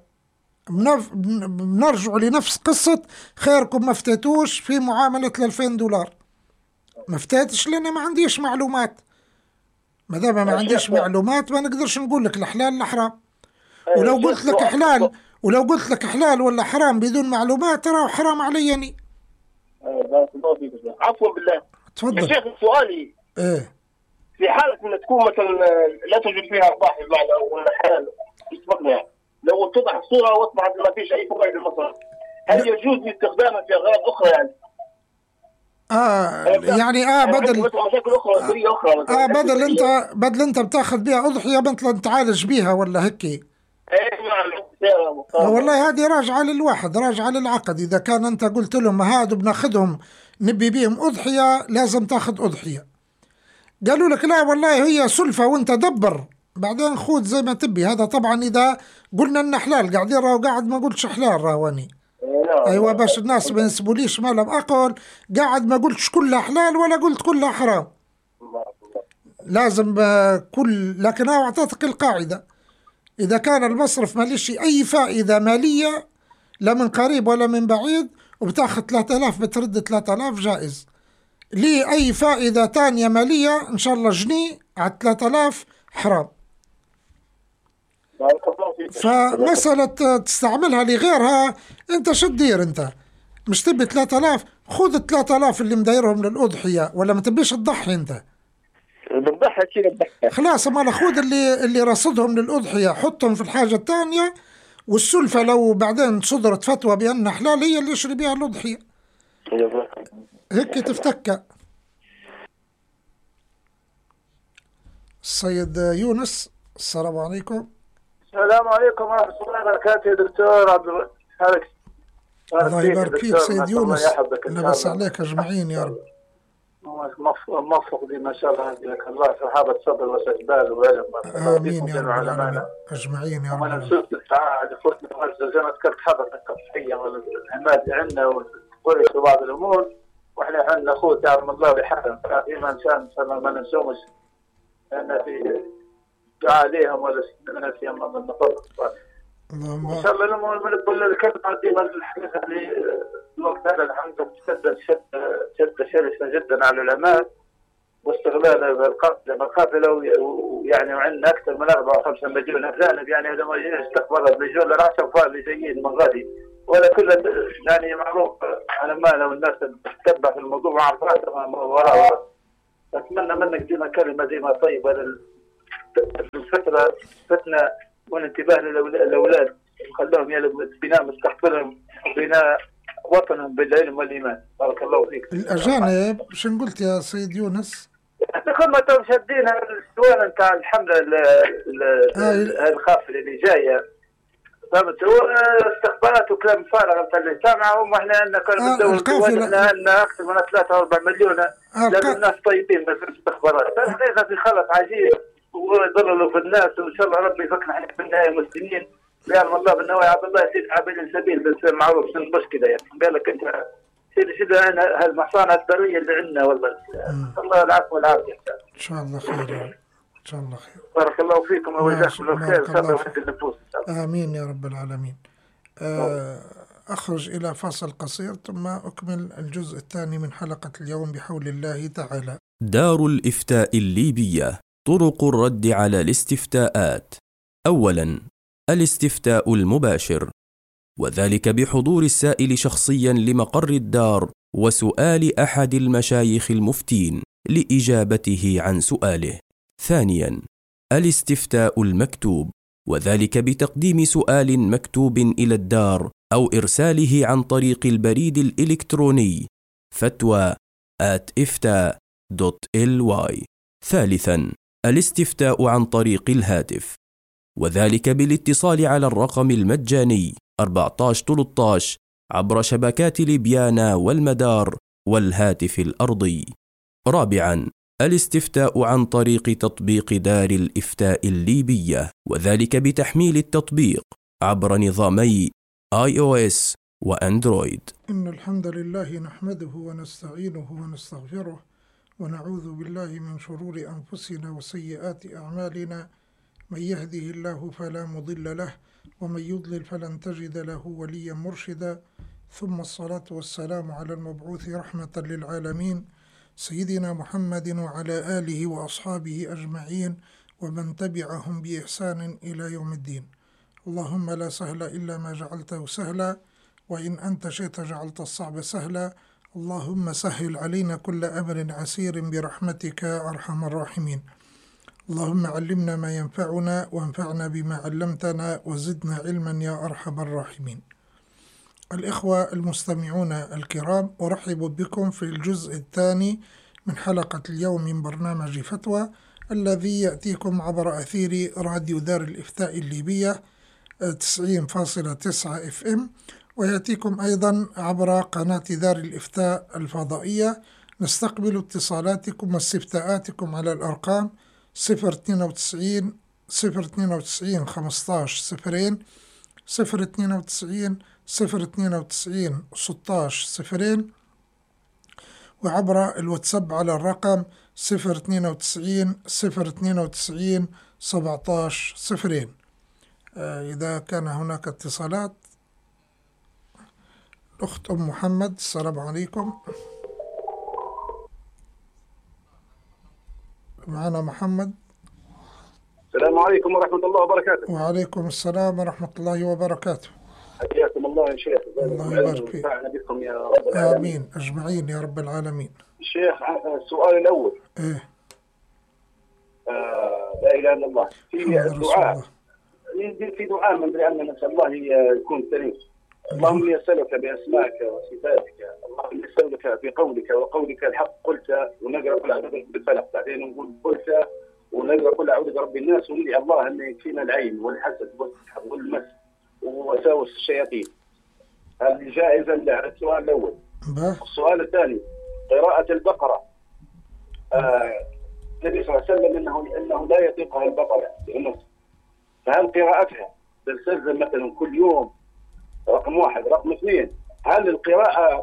بنرجع لنفس قصة خيركم ما افتيتوش في معاملة 2000 دولار. ما افتيتش لأن ما عنديش معلومات. ما دام ما عنديش معلومات ما نقدرش نقول لك الحلال الحرام. ولو قلت لك حلال ولا حرام بدون معلومات ترى حرام عليني. عفوا بالله. تفضل يا شيخ سؤالي ايه، في حالة ان تكون مثلا لا توجد فيها ارباح بمعنى ولا حلال يسبقنا، يعني لو اتضح الصورة واصبحت ما فيش اي فوائد للمصرف، هل يجوز استخدامها في اغراض اخرى يعني؟ يعني بدل مشاكل اخرى اخرى بدل انت بتاخذ بيها اضحيه مثلا تعالج بيها ولا هيك. ايه نعم. والله هذه راجعه للواحد، راجعه للعقد. اذا كان انت قلت لهم هادو بناخذهم نبي بيهم اضحيه لازم تاخذ اضحيه، قالوا لك لا والله هي سلفه وانت دبر بعدين خذ زي ما تبي. هذا طبعا اذا قلنا ان حلال، قاعدين راهو قاعد ما قلتش حلال راواني. ايوه باش الناس ما ينسبوليش ما لم اقل، قاعد ما قلتش كلها حلال ولا قلت كلها حرام. لازم لكن انا اعطيتك القاعده، اذا كان المصرف ما ليش اي فائده ماليه لا من قريب ولا من بعيد وبتاخذ 3000 بترد 3000 جائز. لي اي فائده تانية ماليه ان شاء الله جنيه على 3000 حرام. فمسألة تستعملها لغيرها، انت شو تدير؟ انت مش تبي 3000 خذ 3000 اللي مدايرهم للأضحية، ولا ما تبيش تضحي انت؟ بنضحي كذا خلاص ما خذ اللي رصدهم للأضحية حطهم في الحاجة الثانية، والسلفة لو بعدين صدرت فتوى بأنها حلال هي اللي يشري بها الأضحية. هيك تفتكى. السيد يونس، السلام عليكم. السلام عليكم ورحمة الله وبركاته يا دكتور عبد الحارث. الله يبارك فيك سيد يونس، لبس عليك أجمعين يا رب. موفق ما شاء الله لك الله، صحابة صبر واستقبال وعلم. آمين يا رب العالمين أجمعين يا رب. وأنا نسيت السعادة فوتنا غزة زي ما ذكرت حضرتك الصحية والعماد عندنا والقرية وبعض الأمور، وإحنا عندنا أخوه تعلم الله بحرم في ما إنسان ما ننسومش لأن في دعاء عليهم ولا سنة فيهم من النقطة. إن شاء الله لما نقول الكلمة دي الحديث يعني الوقت هذا الحمد لله شدة شرسة جدا على العلماء واستغلال القافلة ويعني وعندنا أكثر من 4 أو 5 مليون أجانب، يعني هذا ما يجيش استقبال المليون ل10 أطفال اللي جايين من غادي ولا كل يعني معروف. انا ما لو الناس تتبع في الموضوع وعرفت ما وراء. اتمنى منك ديما كلمه ديما طيبه للفتره فتنه والانتباه للاولاد وخلوهم بناء مستقبلهم وبناء وطنهم بالعلم والايمان. بارك الله فيك. الأجانب شنو قلت يا سيد يونس؟ كل ما توم شادين السؤال نتاع الحمله الخافله اللي جايه، فهمت؟ استخبارات وكلام فارغ نتاع اللي سامعهم. واحنا عندنا كلام الدول احنا عندنا اكثر من 3 أو 4 مليون. لازم الناس طيبين ما فيش استخبارات. الحقيقه في خلط عجيب ويضللوا في الناس، وان شاء الله ربي يفكنا احنا في النهايه مسلمين. يعلم الله بالنوايا عبد الله يسيد عابد السبيل بس معروف شنو المشكله يعني. قال لك انت سيدي انا هالمصانع الذريه اللي عندنا والله. الله العفو والعافيه. ان شاء الله خير، ان شاء الله خير. بارك الله فيكم وجزاكم الله خير. ان شاء الله يهدي النفوس. امين يا رب العالمين. اخرج الى فاصل قصير ثم اكمل الجزء الثاني من حلقه اليوم بحول الله تعالى. دار الإفتاء الليبية. طرق الرد على الاستفتاءات. أولاً، الاستفتاء المباشر، وذلك بحضور السائل شخصياً لمقر الدار وسؤال أحد المشايخ المفتين لإجابته عن سؤاله. ثانياً، الاستفتاء المكتوب، وذلك بتقديم سؤال مكتوب إلى الدار أو إرساله عن طريق البريد الإلكتروني fatwa@ifta.ly. ثالثاً، الاستفتاء عن طريق الهاتف، وذلك بالاتصال على الرقم المجاني 1413 عبر شبكات ليبيانا والمدار والهاتف الأرضي. رابعاً، الاستفتاء عن طريق تطبيق دار الإفتاء الليبية، وذلك بتحميل التطبيق عبر نظامي iOS وأندرويد. إن الحمد لله نحمده ونستعينه ونستغفره ونعوذ بالله من شرور أنفسنا وسيئات أعمالنا. من يهده الله فلا مضل له ومن يضلل فلن تجد له وليا مرشدا. ثم الصلاة والسلام على المبعوث رحمة للعالمين سيدنا محمد وعلى آله وأصحابه أجمعين ومن تبعهم بإحسان إلى يوم الدين. اللهم لا سهل إلا ما جعلته سهلا وإن أنت شئت جعلت الصعب سهلا. اللهم سهل علينا كل أمر عسير برحمتك يا أرحم الراحمين. اللهم علمنا ما ينفعنا وانفعنا بما علمتنا وزدنا علما يا أرحم الراحمين. الإخوة المستمعون الكرام، أرحب بكم في الجزء الثاني من حلقة اليوم من برنامج فتوى الذي يأتيكم عبر أثير راديو دار الإفتاء الليبية 90.9 FM، ويأتيكم أيضا عبر قناة دار الإفتاء الفضائية. نستقبل اتصالاتكم واستفتاءاتكم على الأرقام 092 092 15 0 092 092 16 0 وعبر الواتساب على الرقم 092 092 17 0. إذا كان هناك اتصالات. الأخت أم محمد، السلام عليكم. معنا محمد. السلام عليكم ورحمة الله وبركاته. وعليكم السلام ورحمة الله وبركاته. حياكم الله يا شيخ. الله يبارك فيك. بكم يا رب العالمين. آمين أجمعين يا رب العالمين. الشيخ، السؤال الأول. إيه؟ لا إله إلا الله. في دعاء في دعاء من أدري أن نسأل الله يكون سليم. اللهم يسألك بأسمائك وصفاتك، اللهم يسألك بقولك وقولك الحق قلت، ونقرأ كل أعوذ برب الفلق، بعدين نقول قلت ونقرأ كل أعوذ برب الناس، وندعي الله أن يكفينا العين والحسد والسحر والمس ووساوس الشياطين. هذه جائزة للسؤال الأول. السؤال الثاني، قراءة البقرة. النبي صلى الله عليه وسلم إنه لا يطيقها البقرة بالنص، فهل قراءتها تلتزم مثلا كل يوم؟ رقم واحد. رقم اثنين، هل القراءة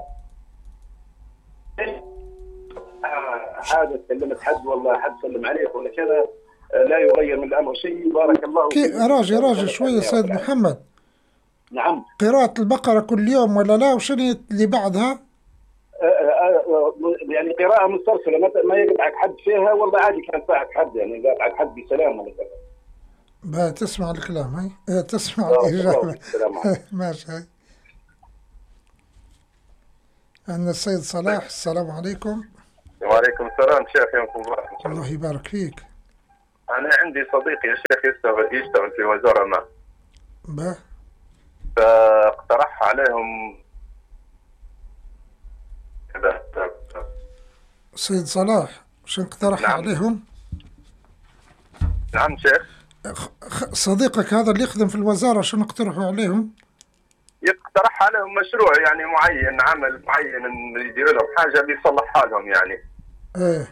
حاجة كلمت حد والله حد سلم عليك ولا كذا لا يغير من الأمر شيء؟ بارك الله فيك. راجع شوية سيد محمد. نعم. قراءة البقرة كل يوم ولا لا؟ وشنو اللي بعدها؟ يعني قراءة مسترسلة ما يقطعك حد فيها والله عادي كان يقطعك حد، يعني يقطعك حد بسلام ولا كذا. تسمع الكلام هاي؟ تسمع الإجابة. ماشي هاي. عندنا السيد صلاح. السلام عليكم. وعليكم السلام شيخ، يومكم مبارك. الله يبارك فيك. أنا عندي صديقي يا شيخ يشتغل في وزارة ما، به فاقترح عليهم كذا. سيد صلاح شو اقترح نعم. عليهم؟ نعم شيخ. صديقك هذا اللي يخدم في الوزارة شو اقترحوا عليهم؟ يقترح عليهم مشروع يعني معين، عمل معين يدير لهم حاجة بيصلحها لهم يعني. ايه.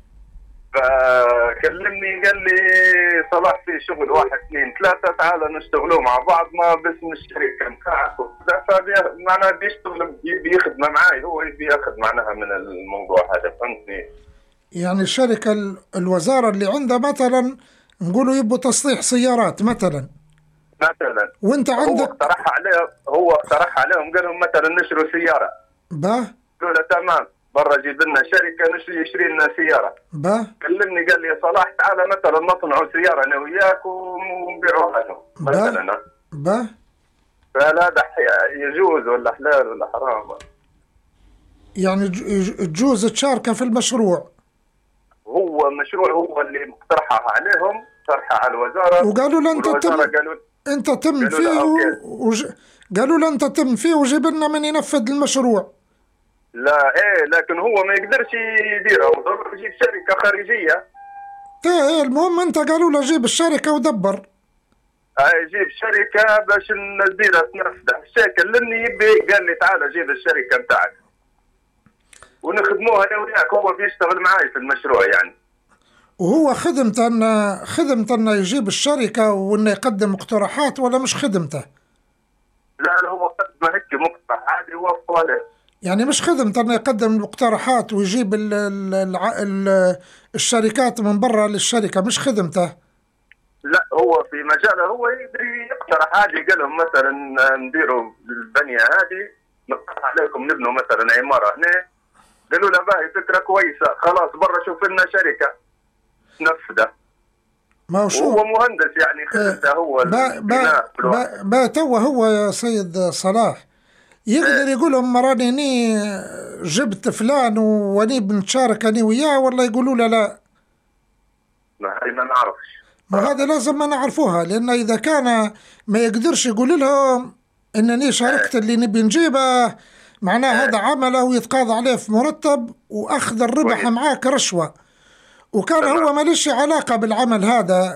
فكلمني قال لي صلاح في شغل 1 2 3 تعال نشتغلوا مع بعض ما باسم الشركة نتاعك وكذا، معناها بيشتغل بيخدم معاي، هو بياخذ معناها من الموضوع هذا، فهمتني؟ يعني الشركة الوزارة اللي عندها مثلا نقولوا يبوا تصليح سيارات مثلا، وانت عندك هو اقترح عليهم قال لهم مثلا نشروا سيارة. به قالوا له تمام برا جيب لنا شركة يشري لنا سيارة. به كلمني قال لي يا صلاح تعال مثلا نصنعوا سيارة انا وياك ونبيعوها لهم مثلا. به فلا ده يجوز ولا حلال ولا حرام؟ يعني تجوز تشاركه في المشروع. هو مشروع هو اللي مقترحه عليهم، طرحه على الوزارة وقالوا له انت تم فيه قالوا له انت تم فيه وجيب لنا من ينفذ المشروع. لا ايه، لكن هو ما يقدرش يديره، ضروري يجيب شركة خارجية. ايه المهم انت قالوا له جيب الشركة ودبر. يجيب شركة باش نديرها تنفذها. الشيء كلمني يبي قال لي تعال جيب الشركة نتاعك ونخدموها انا وياك، هو بيشتغل معاي في المشروع يعني. وهو خدمته انه يجيب الشركة وانه يقدم مقترحات ولا مش خدمته؟ لا هو قدم هيك مقترح عادي ووافقوا عليه. يعني مش خدمته انه يقدم المقترحات ويجيب الشركات من برا للشركة، مش خدمته. لا هو في مجاله هو يقدر يقترح عادي، قال لهم مثلا نديروا البنية هذه نقترح عليكم نبنوا مثلا عمارة هنا، قالوا له باهي فكرة كويسة خلاص برا شوف لنا شركة نفذها. ما هو شو هو مهندس يعني خدمته هو توا هو يا سيد صلاح يقدر يقول لهم مراني جبت فلان واني بنتشارك اني وياه، ولا يقولوا له لا؟ ما نعرفش. ما هذا لازم ما نعرفوها، لأن إذا كان ما يقدرش يقول لهم إنني شاركت اللي نبي نجيبه، معناه هذا عمله ويتقاضى عليه في مرتب وأخذ الربح معاك رشوة، وكان هو ما ليش علاقة بالعمل هذا،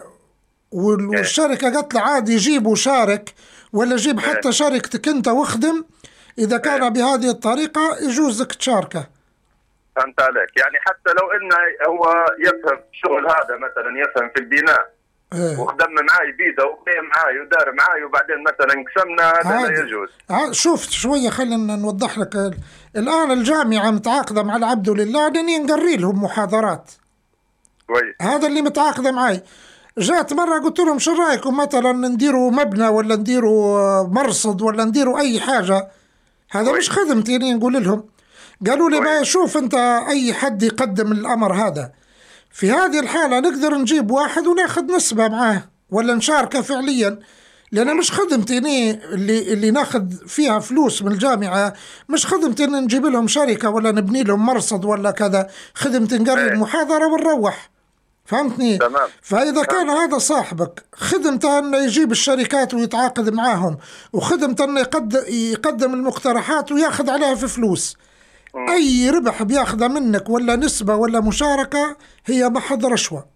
والشركة قالت له عادي جيب وشارك ولا جيب حتى شركتك أنت واخدم، إذا كان بهذه الطريقة يجوزك تشاركه. فهمت عليك، يعني حتى لو إنه هو يفهم الشغل هذا مثلا، يفهم في البناء وخدم معاي بيده وقيم معاي ودار معاي وبعدين مثلا قسمنا، هذا لا يجوز. شوف شوية خلينا نوضح لك. الآن الجامعة متعاقدة مع العبد لله أنني نقري لهم محاضرات كويس. هذا اللي متعاقدة معاي. جات مرة قلت لهم شو رأيكم مثلا نديروا مبنى ولا نديروا مرصد ولا نديروا أي حاجة، هذا مش خدمتي اني نقول لهم. قالوا لي ما شوف انت اي حد يقدم الامر هذا، في هذه الحالة نقدر نجيب واحد وناخذ نسبة معاه ولا نشاركه فعليا، لأن مش خدمتي اللي ناخذ فيها فلوس من الجامعة، مش خدمتي ان نجيب لهم شركة ولا نبني لهم مرصد ولا كذا، خدمتي نقري المحاضرة ونروح. فهمتني؟ تمام. فإذا كان هذا صاحبك خدمته أنه يجيب الشركات ويتعاقد معاهم، وخدمته أنه يقدم المقترحات وياخذ عليها في فلوس، أي ربح بياخذه منك ولا نسبة ولا مشاركة هي محض رشوة.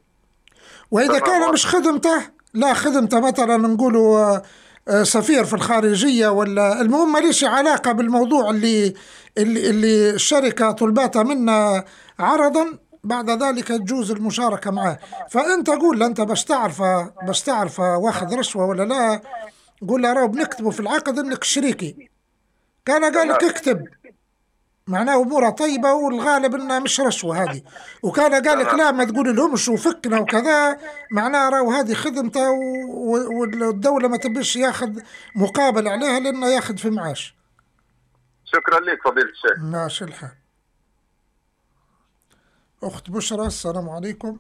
وإذا كان مش خدمته، لا خدمته مثلا نقولوا سفير في الخارجية ولا المهم ما ليش علاقة بالموضوع اللي الشركة طلباتها منا عرضا، بعد ذلك تجوز المشاركة معه. فأنت قول له أنت باش تعرف واخذ رشوة ولا لا، قول له راهو بنكتبه في العقد إنك شريكي، كان قال لك اكتب معناه أمورها طيبة والغالب إنها مش رشوة هذه، وكان قال لك لا ما تقول لهمش وفكنا وكذا، معناه راهو هذه خدمته والدولة ما تبيش ياخذ مقابل عليها لأنه ياخذ في معاش. شكرا لك فضيلة الشيخ. ماشي الحال. أخت بشرى السلام عليكم.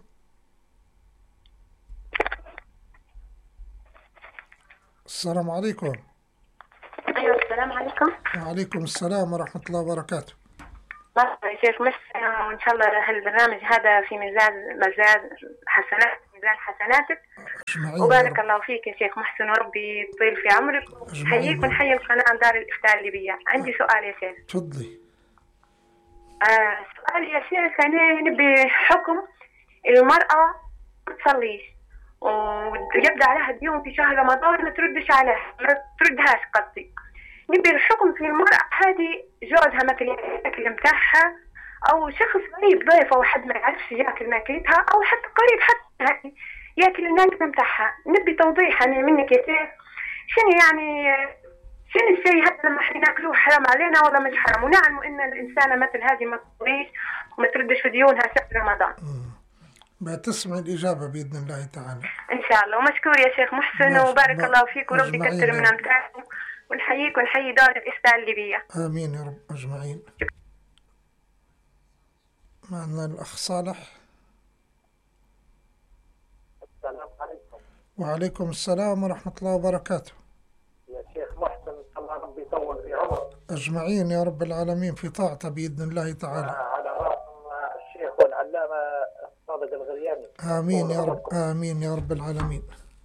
السلام عليكم. أيوة السلام عليكم. وعليكم السلام ورحمة الله وبركاته. مرحبا يا شيخ، وإن شاء الله هالبرنامج هذا في ميزان حسناتك، وبارك الله فيك يا شيخ محسن، وربي يطيل في عمرك ويحييك ونحيي القناة دار الإفتاء الليبية. عندي سؤال يا شيخ. تفضلي. سؤال يا شيخ، أنا نبي حكم المرأة ما تصليش ويبدأ عليها ديون في شهر رمضان ما تردهاش قصدي. نبي الحكم في المرأة هذه، جوزها مثلا ياكل متاعها، أو شخص غريب ضيفة وحد ما يعرفش ياكل ماكلتها، أو حتى قريب حتى ياكل الماكلة متاعها. نبي توضيح يعني منك يا شيخ، شنو الشيء هذا لما احنا ناكلوه حرام علينا ولا مش حرام؟ ونعلم ان الانسانه مثل هذه ما تصليش وما تردش في ديونها شهر رمضان. بتسمع الاجابه باذن الله تعالى ان شاء الله. ومشكور يا شيخ محسن، وبارك الله فيك، وربي يكثر من امثالكم، ونحييك ونحيي دار الافتاء الليبيه. امين يا رب اجمعين. معنا الاخ صالح. السلام عليكم. وعليكم السلام ورحمه الله وبركاته. يا شيخ محسن، الله ربي يطول في عمرك. أجمعين يا رب العالمين في طاعته بإذن الله تعالى. على رأسهم الشيخ والعلامة صادق الغرياني. آمين يا رب، آمين يا رب العالمين.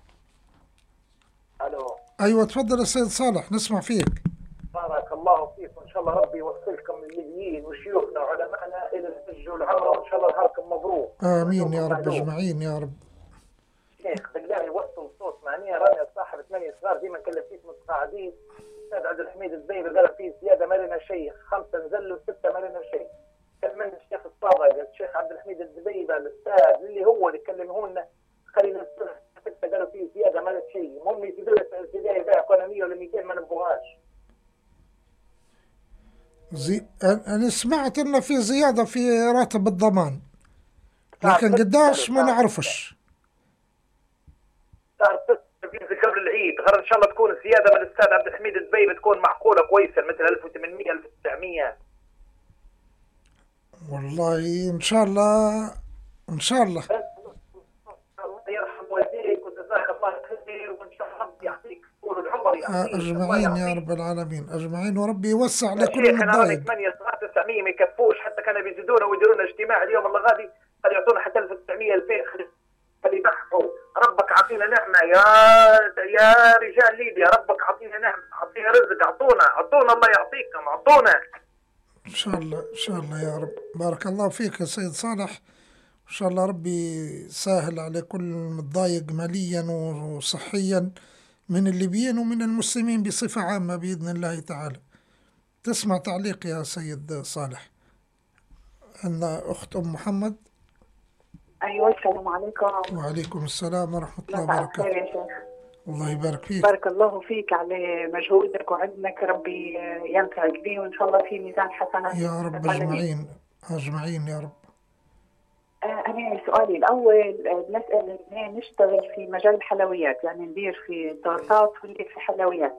ألو. أيوة تفضل السيد صالح، نسمع فيك. بارك الله فيك، وإن شاء الله ربي يوصلكم الليبيين وشيوخنا وعلمائنا إلى الحج والعمرة، وإن شاء الله نهاركم مبروك. آمين يا رب أجمعين يا رب. شيخ بالله وصلوا صوت معنيه، راني صاحب 8 صغار ديما كلفتيك متقاعدين. الأستاذ عبد الحميد الزبيبي قال فيه زيادة ما لنا شيء، 5 نزلوا 6 ما لنا شيء. كلمنا الشيخ الصادق، الشيخ عبد الحميد الزبيبي الأستاذ اللي هو اللي كلمه لنا، خلينا نصلح 6 قالوا فيه زيادة ما لنا شيء. هم يزيدوا لنا الزيادة بيع كنا 100 ولا 200 ما نبغوهاش. أنا سمعت إنه في زيادة في راتب الضمان، لكن قداش ما نعرفش. صار 6 قبل العيد، غير ان شاء الله تكون الزياده من الاستاذ عبد الحميد الزبيبي تكون معقوله كويسه، مثل 1800 1900. والله ان شاء الله ان شاء الله. الله يرحم والديك وجزاك الله خير، وان شاء الله ربي يعطيك طول العمر اجمعين يا رب العالمين، اجمعين، وربي يوسع لكل متضايق. انا راني 8 صغار 900 ما يكفوش، حتى كانوا بيزيدونا ويديروا لنا اجتماع اليوم الله غادي، خلي يعطونا حتى 1900 2000، خلي يبحثوا. ربك عطينا نعمة يا رجال ليبيا، ربك عطينا نعمة، عطينا رزق، عطونا الله يعطيكم، عطونا ان شاء الله ان شاء الله يا رب. بارك الله فيك يا سيد صالح، ان شاء الله ربي يسهل على كل متضايق ماليا وصحيا من الليبيين ومن المسلمين بصفة عامة بإذن الله تعالى. تسمع تعليق يا سيد صالح. عندنا أخت أم محمد. أيوة السلام عليكم. وعليكم السلام ورحمة الله وبركاته. يا شيخ. الله يبارك فيك. بارك الله فيك على مجهودك وعلمك، ربي ينفعك به، وإن شاء الله في ميزان حسنات يا رب أجمعين أجمعين يا رب. أنا سؤالي الأول، بنسأل نشتغل في مجال الحلويات، يعني ندير في تورتات وندير في حلويات.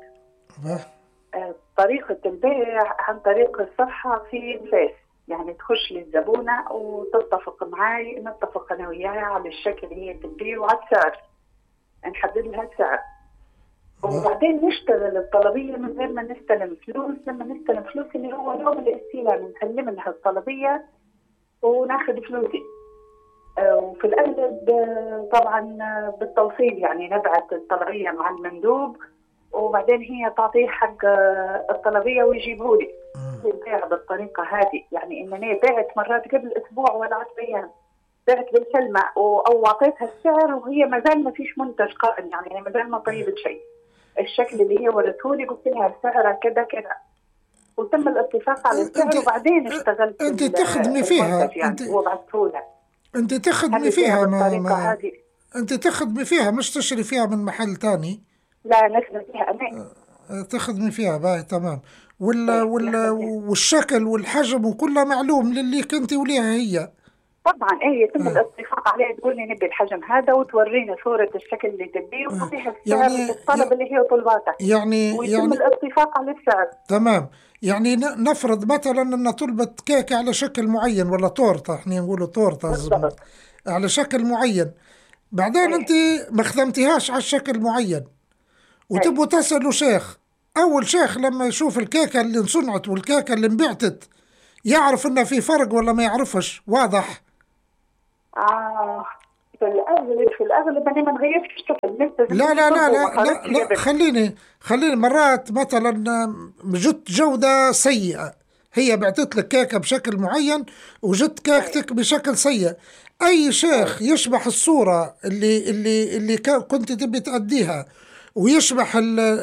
طريقة البيع عن طريق الصفحة في الفيس، يعني تخش للزبونة وتتفق معي، نتفق أنا وياها على الشكل اللي هي تبيه وعلى السعر، نحدد لها السعر، وبعدين نشتغل الطلبية من غير ما نستلم فلوس. لما نستلم فلوس اللي هو يوم الاستلام نسلم لها الطلبية وناخذ فلوسي. وفي الأغلب طبعا بالتوصيل، يعني نبعث الطلبية مع المندوب، وبعدين هي تعطيه حق الطلبية ويجيبه لي. البيع بالطريقة هذه، يعني إنني بعت مرات قبل أسبوع ولا 10 أيام، بعت بالكلمة أو أعطيتها السعر وهي ما زال ما فيش منتج قائم، يعني ما زال ما طيبت شيء. الشكل اللي هي ورتهولي قلت لها السعر كذا كذا، وتم الاتفاق على السعر، وبعدين اشتغلت. أنت تخدمي فيها، يعني وبعثتهولها. أنت تخدمي فيها أنت تخدمي فيها، مش تشتري فيها من محل تاني. لا نخدم فيها أنا. تخدمي فيها باهي تمام. والشكل والحجم وكله معلوم للي كنتي وليها هي. طبعا يتم الاتفاق عليه، تقول لي نبي الحجم هذا وتورينا صورة الشكل اللي تبيه وفيها السعر والطلب اللي هي طلباته، ويتم الاتفاق على السعر. تمام. يعني نفرض مثلا ان طلبت كيكه على شكل معين ولا تورته، احنا نقولوا تورته على شكل معين، بعدين انت ما خدمتيهاش على الشكل معين وتبغوا تسالوا شيخ أول شيخ لما يشوف الكيكة اللي انصنعت والكيكة اللي انبعتت يعرف إنه في فرق ولا ما يعرفش؟ واضح. في الأغلب أنا ما نغيرش الشكل. لا خليني مرات مثلا جت جودة سيئة، هي بعتت لك كيكة بشكل معين وجت كيكتك بشكل سيء. أي شيخ يشبح الصورة اللي كنت تبي تأديها ويشبح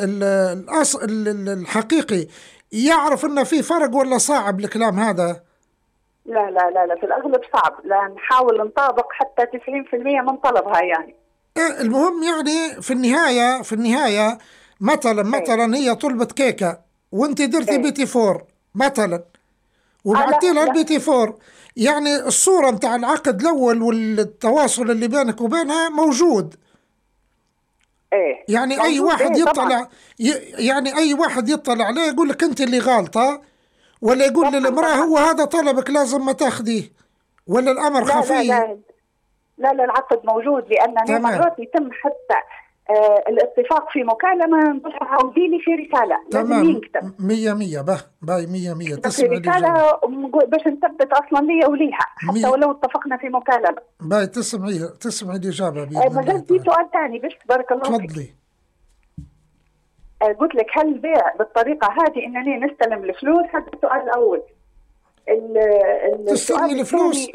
الحقيقي يعرف إنه في فرق ولا صعب الكلام هذا؟ لا في الأغلب صعب، لا نحاول نطابق حتى 90% من طلبها يعني. المهم يعني في النهاية مثلا هي طلبت كيكة وانت درتي بي تي 4 مثلا وبعتي لها البي تي 4، يعني الصورة متاع العقد الأول والتواصل اللي بينك وبينها موجود. يعني أي واحد يطلع يعني أي واحد يطلع عليه يقول لك أنت اللي غالطة، ولا يقول للمرأة هو هذا طلبك لازم ما تاخذيه، ولا الأمر خفي؟ لا العقد موجود، لأن مرات يتم حتى الاتفاق في مكالمة نطلع عوديلي في رسالة. تمام 100 باي 100 تسمع رسالة باش نثبت أصلا لي وليها حتى ولو اتفقنا في مكالمة. باي تسمعي الإجابة بإذن الله. مازال في سؤال ثاني بس بارك الله فيك. تفضلي. قلت لك هل البيع بالطريقة هذه إنني نستلم الفلوس؟ هذا السؤال الأول. تستلمي الفلوس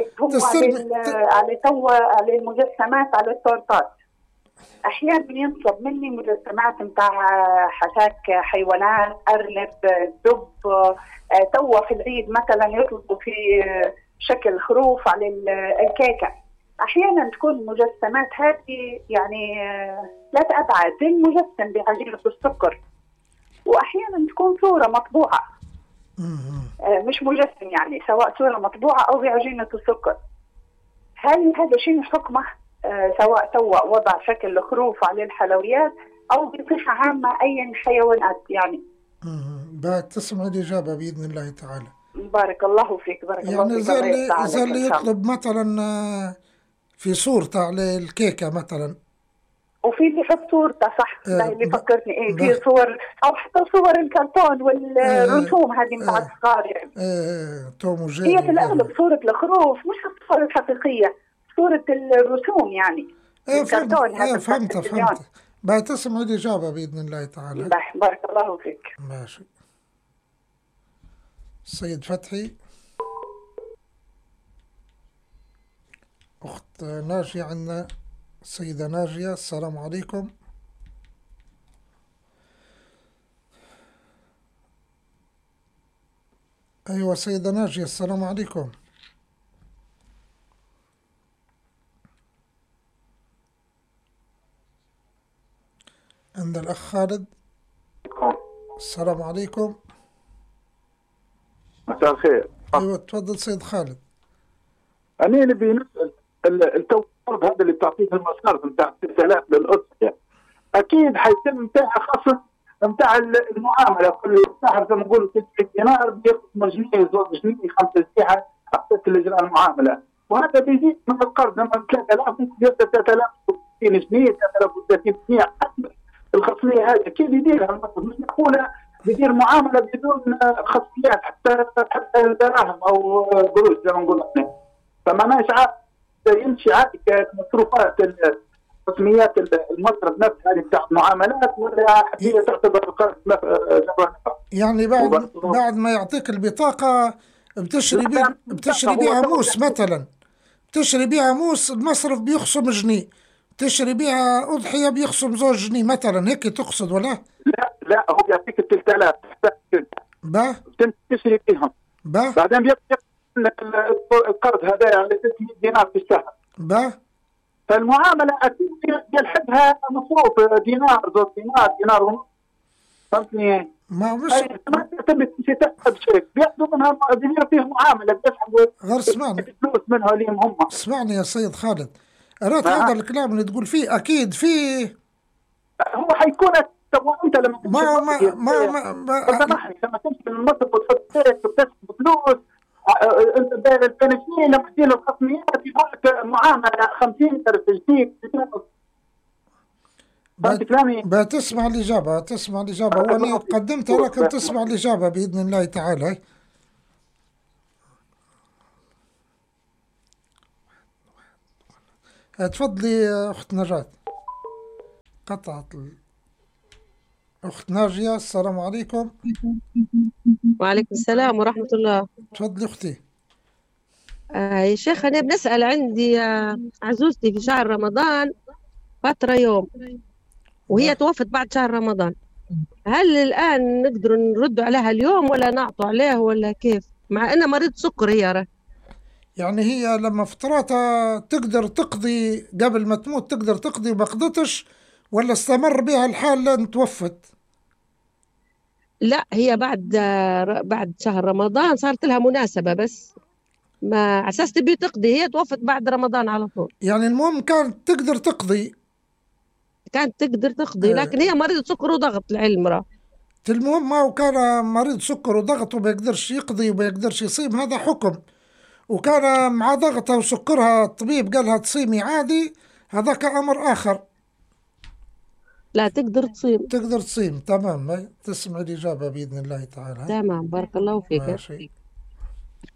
على المجسمات، على التورتات. أحيانا ينطلب مني مجسمات متاع حشاك حيوانات، أرنب، دب. توا في العيد مثلا يطلبوا في شكل خروف على الكيكة. أحيانا تكون المجسمات هذه يعني 3 أبعاد زي المجسم بعجينة السكر، وأحيانا تكون صورة مطبوعة مش مجسم، يعني سواء صورة مطبوعة أو بعجينة السكر. هل هذا شيء حكمه سواء توا وضع شكل الخروف على الحلويات أو بصفة عامة أي حيوانات يعني؟ بعد تسمع الإجابة بإذن الله تعالى. بارك الله فيك. بارك الله فيك. يعني زي اللي يطلب مثلا في صورته على الكيكة مثلا، وفي اللي يحط صورته صح. اللي فكرتني في صور او حتى صور الكرتون والرسوم هذه متاع الصغار يعني. توم وجيري. هي في الاغلب صورة الخروف مش الصورة الحقيقية، صورة الرسوم يعني. الكرتون. فهمت. بعد تسمع الإجابة بإذن الله تعالى. بارك الله فيك. ماشي. السيد فتحي. أخت ناجية عندنا. السيدة ناجية السلام عليكم. أيوة سيدة ناجية السلام عليكم. عند الأخ خالد. السلام عليكم. مساء الخير. أيوة تفضل سيد خالد. أنا نبي نسأل التوفير هذا اللي بتعطيه المصارف نتاع 6000 للأسرة، أكيد حيتم نتاع خصم نتاع المعاملة كل صاحب زي ما نقولوا 90 دينار بياخذ جنيه 2 جنيه 5 ساعة حتى الإجراء المعاملة، وهذا بيزيد من القرض لما 3000 يصير 3030 جنيه 3030 جنيه حسب الخصمية هذه. كيف يديرها المصرف؟ مش معقولة يدير معاملة بدون خصميات حتى الدراهم أو قروش زي ما نقول احنا. فمعناش عارف يمشي عادي كمصروفات رسميات المصرف نفسها اللي بتاعت معاملات ولا هي تعتبر القرض يعني بعد ما يعطيك البطاقة بتشري بيها موس مثلا، بتشري بيها موس المصرف بيخصم جنيه، تشري بيها أضحية بيخصم 2 جنيه مثلا، هيك تقصد ولا؟ لا هو بيعطيك 3000 تشري بيهم بعدين بيعطيك القرض هذا على 600 دينار في الشهر. فالمعاملة أكيد يلحقها مصروف دينار 2 دينار ونص. فهمتني؟ ما تبي تسحب شيء بياخذوا منها دينار فيه معاملة بيسحبوا غير فلوس منها ليهم هم. اسمعني يا سيد خالد، أردت هذا الكلام اللي تقول فيه أكيد فيه هو حيكون انت لما لما تمشي من المصرف وتحط شيك وتسحب فلوس انت بين سنين لما تدير الخصميات يبغى لك معامله 50 جنيه. فهمت كلامي؟ بتسمع الإجابة، تسمع الإجابة، هو أنا قدمتها لكن تسمع الإجابة بإذن الله تعالى. تفضلي أخت نجاة. قطعت أخت ناجية. السلام عليكم. وعليكم السلام ورحمة الله. تفضلي أختي. يا شيخ أنا بنسأل، عندي عزوزتي في شهر رمضان فترة يوم وهي توفت بعد شهر رمضان، هل الآن نقدر نرد عليها اليوم ولا نعطوا عليه ولا كيف؟ مع إنها مريض سكر هي يعني هي لما فتراتها تقدر تقضي قبل ما تموت، تقدر تقضي وما قضتش، ولا استمر بها الحال لأن توفت؟ لا، هي بعد شهر رمضان صارت لها مناسبة، بس ما على أساس تبي تقضي، هي توفت بعد رمضان على طول. يعني المهم كانت تقدر تقضي، لكن هي مريضة سكر وضغط العلم المهم ما هو كان مريض سكر وضغط وما يقدرش يقضي وما يقدرش يصيم، هذا حكم. وكان مع ضغطها وسكرها الطبيب قالها تصيمي عادي، هذاك أمر آخر. لا، تقدر تصيم. تمام، تسمع الإجابة بإذن الله تعالى. تمام، بارك الله فيك. ماشي.